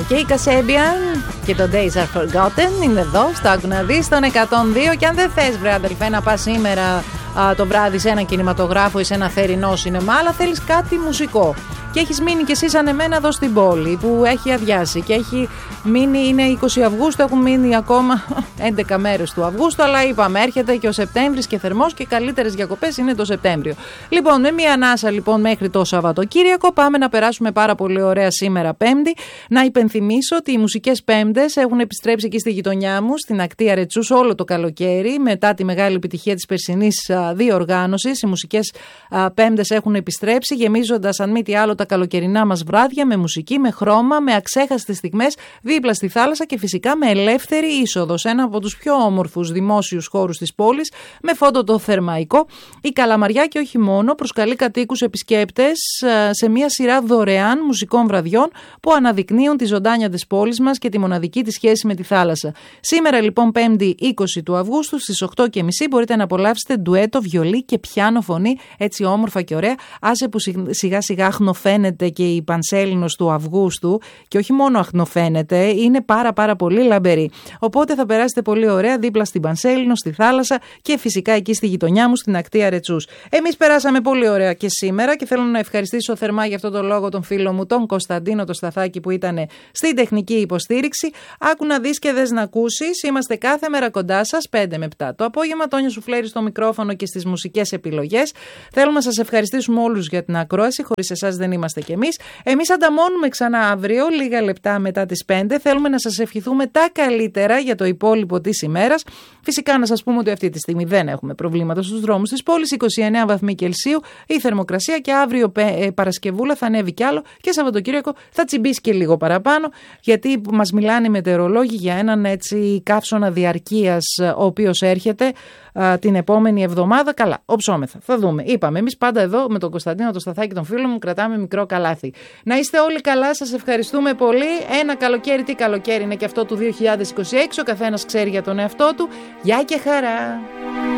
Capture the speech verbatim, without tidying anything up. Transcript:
και η Kasabian και το Days Are Forgotten είναι εδώ στο Άκου να δεις στον εκατόν δύο. Και αν δεν θες, βρε αδελφέ, να πας σήμερα α, το βράδυ σε ένα κινηματογράφο ή σε ένα θερινό σινεμά, αλλά θέλεις κάτι μουσικό και έχεις μείνει κι εσύ σαν εμένα εδώ στην πόλη που έχει αδειάσει και έχει μείνει, είναι είκοσι Αυγούστου, έχουν μείνει ακόμα έντεκα μέρες του Αυγούστου, αλλά είπαμε έρχεται και ο Σεπτέμβρης και θερμός και καλύτερες διακοπές είναι το Σεπτέμβριο. Λοιπόν, με μία ανάσα λοιπόν μέχρι το Σαββατοκύριακο πάμε να περάσουμε πάρα πολύ ωραία σήμερα Πέμπτη. Να υπενθυμίσω ότι οι μουσικές Πέμπτες έχουν επιστρέψει εκεί στη γειτονιά μου, στην ακτή Αρετσούς, όλο το καλοκαίρι μετά τη μεγάλη επιτυχία της περσινής διοργάνωσης. Οι μουσικές Πέμπτες έχουν επιστρέψει γεμίζοντας αν μη τι άλλο τα καλοκαιρινά μας βράδια με μουσική, με χρώμα, με αξέχαστες στιγμές δίπλα στη θάλασσα και φυσικά με ελεύθερη είσοδο σε ένα από τους πιο όμορφους δημόσιους χώρους της πόλης, με φόντο το Θερμαϊκό. Η Καλαμαριά και όχι μόνο προσκαλεί κατοίκους επισκέπτες σε μια σειρά δωρεάν μουσικών βραδιών που αναδεικνύουν τη ζωντάνια της πόλης μας και τη μοναδική της σχέση με τη θάλασσα. Σήμερα λοιπόν Πέμπτη είκοσι του Αυγούστου στις οκτώ και μισή μπορείτε να απολαύσετε ντουέτο, βιολί και πιάνο φωνή, έτσι όμορφα και ωραία. Άσε που σιγά σιγά αχνοφαίνεται και η Πανσέλινος του Αυγούστου, και όχι μόνο αχνοφαίνεται, είναι πάρα πάρα πολύ λαμπερή. Οπότε θα περάσετε πολύ ωραία δίπλα στην Πανσέλινο, στη θάλασσα και φυσικά εκεί στη γειτονιά μου στην ακτή Αρετσούς. Εμείς περάσαμε πολύ ωραία και σήμερα και θέλω να ευχαριστήσω θερμά για αυτό το λόγο τον φίλο μου τον Κωνσταντίνο το Σταθάκη που ήταν στην τεχνική υποστήριξη. Άκου να δεις και δες να ακούσεις. Είμαστε κάθε μέρα κοντά σας πέντε με επτά το απόγευμα. Τόνιο Σουφλέρη στο μικρόφωνο και στις μουσικές επιλογές. Θέλουμε να σας ευχαριστήσουμε όλους για την ακρόαση. Χωρίς εσάς δεν είμαστε κι εμείς. Εμείς ανταμώνουμε ξανά αύριο, λίγα λεπτά μετά τις πέντε. Θέλουμε να σας ευχηθούμε τα καλύτερα για το υπόλοιπο της ημέρας. Φυσικά να σας πούμε ότι αυτή τη στιγμή δεν έχουμε προβλήματα στους δρόμους της πόλης. είκοσι εννέα βαθμοί Κελσίου η θερμοκρασία και αύριο ε, Παρασκευούλα θα ανέβει κι άλλο και Σαββατοκύριακο θα τσιμπήσει και λίγο παραπάνω, γιατί μας μιλάνε οι μετεωρολόγοι για έναν έτσι καύσωνα διαρκείας ο οποίος έρχεται α, την επόμενη εβδομάδα. Καλά, οψόμεθα. Θα δούμε. Είπαμε, εμείς πάντα εδώ με τον Κωνσταντίνο, το Σταθάκη, τον φίλο μου, κρατάμε μικρό καλάθι. Να είστε όλοι καλά, σας ευχαριστούμε πολύ. Ένα καλοκαίρι, τι καλοκαίρι είναι και αυτό του δύο χιλιάδες είκοσι έξι, ο καθένας ξέρει για τον εαυτό του. Γεια και χαρά!